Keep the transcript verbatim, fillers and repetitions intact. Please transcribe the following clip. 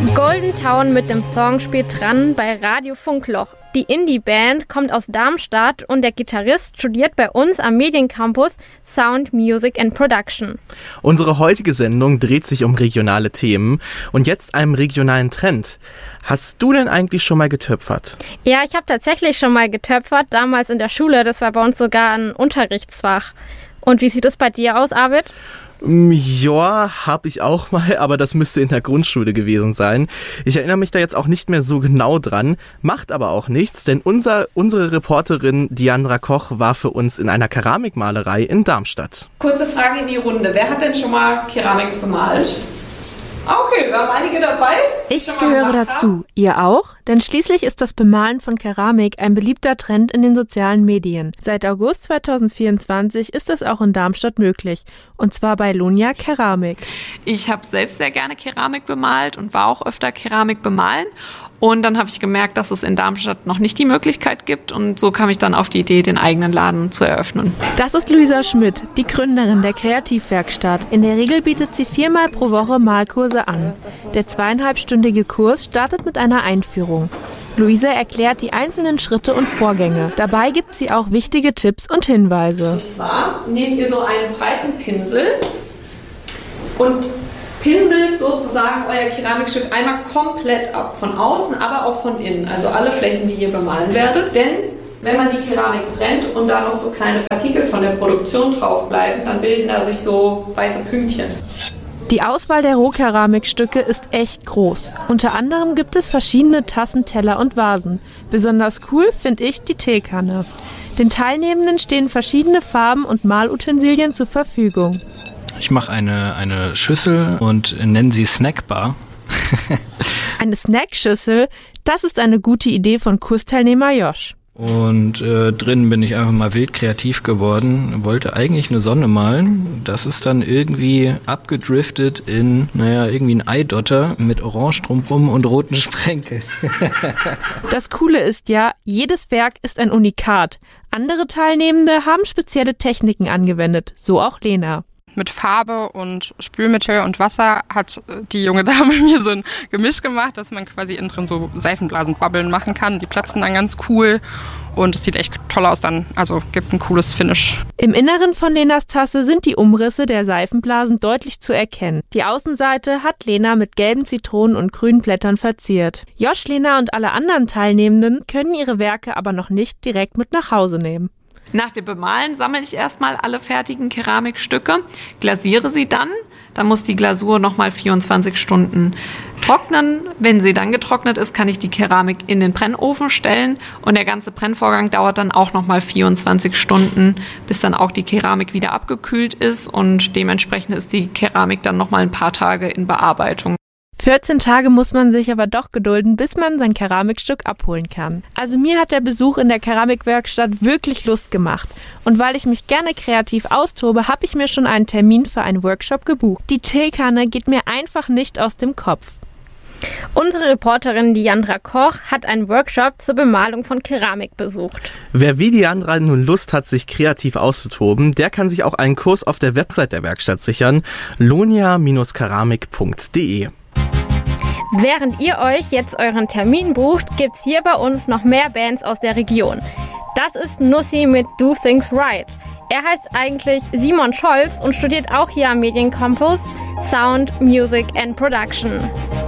Golden Town mit dem Song spielt dran bei Radio Funkloch. Die Indie-Band kommt aus Darmstadt und der Gitarrist studiert bei uns am Mediencampus Sound, Music and Production. Unsere heutige Sendung dreht sich um regionale Themen und jetzt einem regionalen Trend. Hast du denn eigentlich schon mal getöpfert? Ja, ich habe tatsächlich schon mal getöpfert, damals in der Schule. Das war bei uns sogar ein Unterrichtsfach. Und wie sieht es bei dir aus, Arvid? Ja, habe ich auch mal, aber das müsste in der Grundschule gewesen sein. Ich erinnere mich da jetzt auch nicht mehr so genau dran, macht aber auch nichts, denn unser, unsere Reporterin Diandra Koch war für uns in einer Keramikmalerei in Darmstadt. Kurze Frage in die Runde. Wer hat denn schon mal Keramik bemalt? Okay, wir haben einige dabei. Ich gehöre dazu. Ihr auch? Denn schließlich ist das Bemalen von Keramik ein beliebter Trend in den sozialen Medien. Seit August zweitausendvierundzwanzig ist es auch in Darmstadt möglich. Und zwar bei Lonia Keramik. Ich habe selbst sehr gerne Keramik bemalt und war auch öfter Keramik bemalen. Und dann habe ich gemerkt, dass es in Darmstadt noch nicht die Möglichkeit gibt. Und so kam ich dann auf die Idee, den eigenen Laden zu eröffnen. Das ist Luisa Schmidt, die Gründerin der Kreativwerkstatt. In der Regel bietet sie viermal pro Woche Malkurse an. Der zweieinhalbstündige Kurs startet mit einer Einführung. Luisa erklärt die einzelnen Schritte und Vorgänge. Dabei gibt sie auch wichtige Tipps und Hinweise. Und zwar nehmt ihr so einen breiten Pinsel und pinselt sozusagen euer Keramikstück einmal komplett ab. Von außen, aber auch von innen. Also alle Flächen, die ihr bemalen werdet. Denn wenn man die Keramik brennt und da noch so kleine Partikel von der Produktion drauf bleiben, dann bilden da sich so weiße Pünktchen. Die Auswahl der Rohkeramikstücke ist echt groß. Unter anderem gibt es verschiedene Tassen, Teller und Vasen. Besonders cool finde ich die Teekanne. Den Teilnehmenden stehen verschiedene Farben und Malutensilien zur Verfügung. Ich mache eine, eine Schüssel und nenne sie Snackbar. Eine Snackschüssel, das ist eine gute Idee von Kursteilnehmer Josh. Und äh, drinnen bin ich einfach mal wild kreativ geworden, wollte eigentlich eine Sonne malen. Das ist dann irgendwie abgedriftet in, naja, irgendwie ein Eidotter mit Orange drumrum und roten Sprenkeln. Das Coole ist ja, jedes Werk ist ein Unikat. Andere Teilnehmende haben spezielle Techniken angewendet, so auch Lena. Mit Farbe und Spülmittel und Wasser hat die junge Dame mir so ein Gemisch gemacht, dass man quasi innen drin so Seifenblasenbubbeln machen kann. Die platzen dann ganz cool und es sieht echt toll aus dann, also gibt ein cooles Finish. Im Inneren von Lenas Tasse sind die Umrisse der Seifenblasen deutlich zu erkennen. Die Außenseite hat Lena mit gelben Zitronen und grünen Blättern verziert. Josh, Lena und alle anderen Teilnehmenden können ihre Werke aber noch nicht direkt mit nach Hause nehmen. Nach dem Bemalen sammle ich erstmal alle fertigen Keramikstücke, glasiere sie dann. Dann muss die Glasur nochmal vierundzwanzig Stunden trocknen. Wenn sie dann getrocknet ist, kann ich die Keramik in den Brennofen stellen. Und der ganze Brennvorgang dauert dann auch nochmal vierundzwanzig Stunden, bis dann auch die Keramik wieder abgekühlt ist. Und dementsprechend ist die Keramik dann nochmal ein paar Tage in Bearbeitung. vierzehn Tage muss man sich aber doch gedulden, bis man sein Keramikstück abholen kann. Also mir hat der Besuch in der Keramikwerkstatt wirklich Lust gemacht. Und weil ich mich gerne kreativ austobe, habe ich mir schon einen Termin für einen Workshop gebucht. Die Teekanne geht mir einfach nicht aus dem Kopf. Unsere Reporterin Diandra Koch hat einen Workshop zur Bemalung von Keramik besucht. Wer wie Diandra nun Lust hat, sich kreativ auszutoben, der kann sich auch einen Kurs auf der Website der Werkstatt sichern, lonia Bindestrich keramik punkt de. Während ihr euch jetzt euren Termin bucht, gibt's hier bei uns noch mehr Bands aus der Region. Das ist Nussi mit Do Things Right. Er heißt eigentlich Simon Scholz und studiert auch hier am Mediencampus Sound, Music and Production.